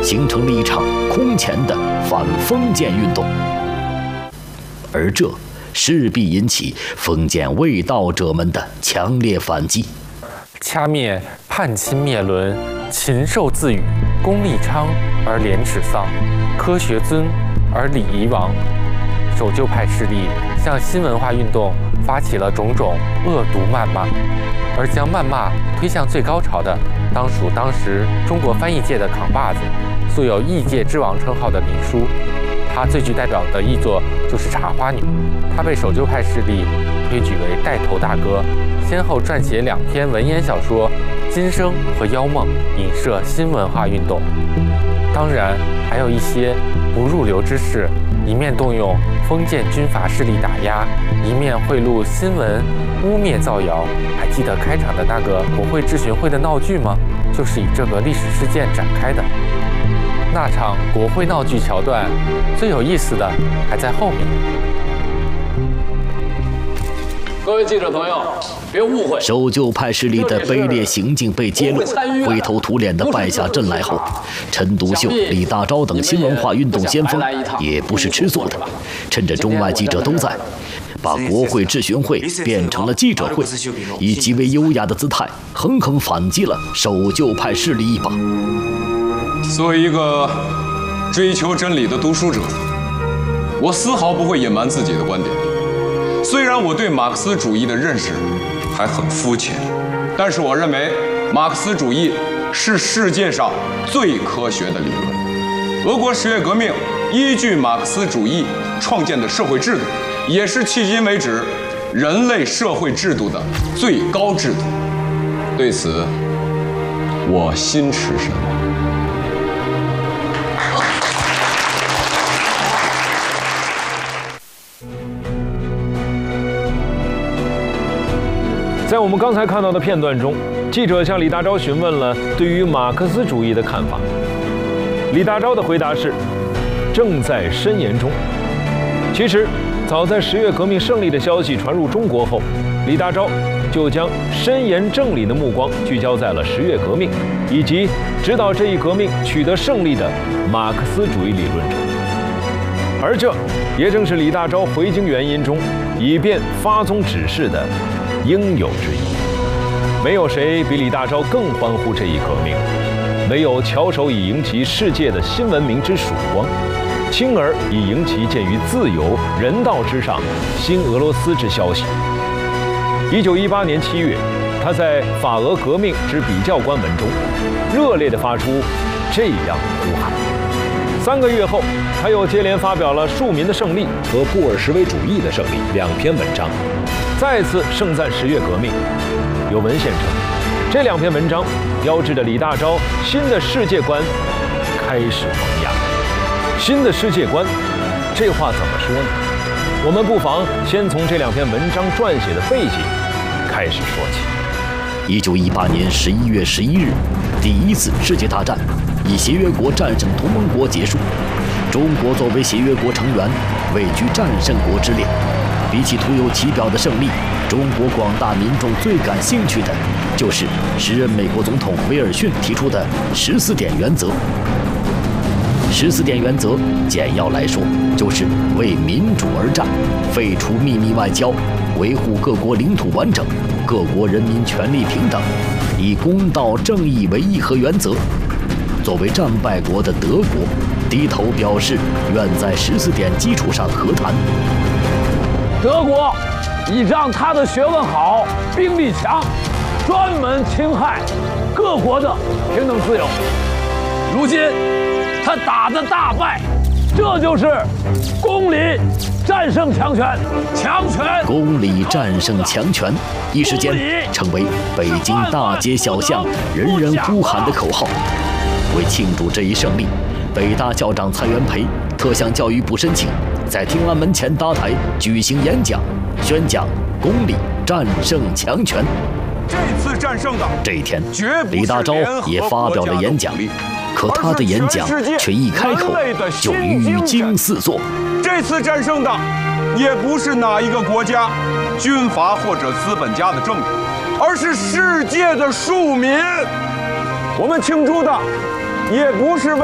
形成了一场空前的反封建运动，而这势必引起封建卫道者们的强烈反击。 掐灭叛秦灭伦，禽兽自语，功利昌而廉耻丧，科学尊而礼仪亡。守旧派势力向新文化运动发起了种种恶毒谩骂，而将谩骂推向最高潮的，当属当时中国翻译界的扛把子，素有译界之王称号的李书。他最具代表的译作就是《茶花女》，他被守旧派势力推举为带头大哥，先后撰写2篇文言小说《今生》和《妖梦》，影射新文化运动。当然，还有一些不入流之士，一面动用封建军阀势力打压，一面贿赂新闻，污蔑造谣。还记得开场的那个国会质询会的闹剧吗？就是以这个历史事件展开的。那场国会闹剧桥段，最有意思的还在后面。 各位记者朋友，别误会， 守旧派势力的卑劣行径被揭露，灰头土脸地败下阵来后，陈独秀、李大钊等新文化运动先锋也不是吃素的，趁着中外记者都在，把国会质询会变成了记者会，以极为优雅的姿态狠狠反击了守旧派势力一把。 作为一个追求真理的读书者，我丝毫不会隐瞒自己的观点。虽然我对马克思主义的认识还很肤浅，但是我认为马克思主义是世界上最科学的理论。俄国十月革命依据马克思主义创建的社会制度，也是迄今为止人类社会制度的最高制度。对此，我心驰神往。 在我们刚才看到的片段中，记者向李大钊询问了对于马克思主义的看法。李大钊的回答是：正在申研中。其实，早在10月革命胜利的消息传入中国后，李大钊就将申研正理的目光聚焦在了10月革命以及指导这一革命取得胜利的马克思主义理论中。而这也正是李大钊回京原因中以便发宗指示的应有之义。没有谁比李大钊更欢呼这一革命，唯有翘首以迎其世界的新文明之曙光，轻而以迎其建于自由人道之上新俄罗斯之消息。1918年7月，他在《法俄革命之比较观文》中热烈地发出这样的呼喊。3个月后，他又接连发表了《庶民的胜利》和《布尔什维主义的胜利》2篇文章，再次盛赞10月革命。有文献称，这2篇文章标志着李大钊新的世界观开始萌芽。新的世界观，这话怎么说呢？我们不妨先从这2篇文章撰写的背景开始说起。 1918年11月11日，第1次世界大战以协约国战胜同盟国结束。中国作为协约国成员，位居战胜国之列。比起徒有其表的胜利，中国广大民众最感兴趣的就是时任美国总统威尔逊提出的14点原则。14点原则简要来说，就是为民主而战，废除秘密外交，维护各国领土完整，各国人民权利平等，以公道正义为议和原则。作为战败国的德国，低头表示愿在14点基础上和谈。 德国倚仗他的学问好、兵力强，专门侵害各国的平等自由。如今他打得大败，这就是公理战胜强权，强权公理战胜强权，一时间成为北京大街小巷人人呼喊的口号。为庆祝这一胜利，北大校长蔡元培特向教育部申请，在天安门前搭台举行演讲，宣讲公理战胜强权。 这次战胜的这一天，李大钊也发表了演讲，可他的演讲却一开口就语惊四座。 这次战胜的也不是哪一个国家、军阀或者资本家的政治，而是世界的庶民。我们庆祝的也不是为